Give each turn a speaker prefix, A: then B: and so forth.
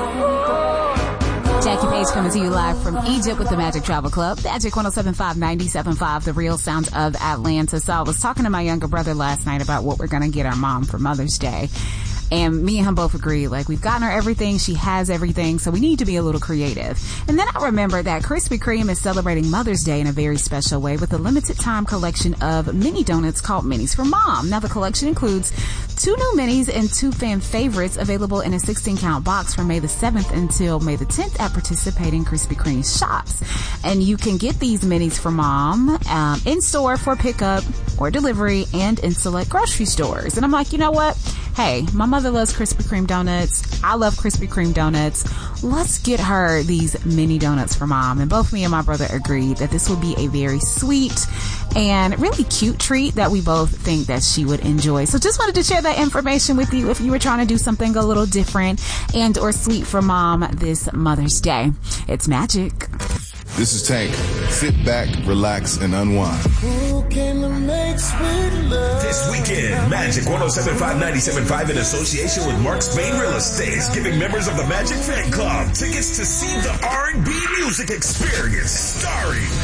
A: Jackie Page coming to you live from Egypt with the Magic Travel Club. Magic 107.5, 97.5, the real sound of Atlanta. So I was talking to my younger brother last night about what we're going to get our mom for Mother's Day. And me and him both agreed, like, we've gotten her everything. She has everything. So we need to be a little creative. And then I remember that Krispy Kreme is celebrating Mother's Day in a very special way with a limited time collection of mini donuts called Minis for Mom. Now, the collection includes 2 new minis and 2 fan favorites available in a 16-count box from May the 7th until May the 10th at participating Krispy Kreme shops. And you can get these minis for Mom in store for pickup or delivery and in select grocery stores. And I'm like, you know what? Hey, my mother loves Krispy Kreme donuts. I love Krispy Kreme donuts. Let's get her these mini donuts for Mom. And both me and my brother agreed that this would be a very sweet and really cute treat that we both think that she would enjoy. So just wanted to share that information with you if you were trying to do something a little different and or sweet for Mom this Mother's Day. It's Magic.
B: This is Tank. Sit back, relax, and unwind.
C: Who came to make sweet love?
D: This weekend, Magic 107.5, 97.5 in association with Mark Spain Real Estate is giving members of the Magic Fan Club tickets to see the R&B music experience starring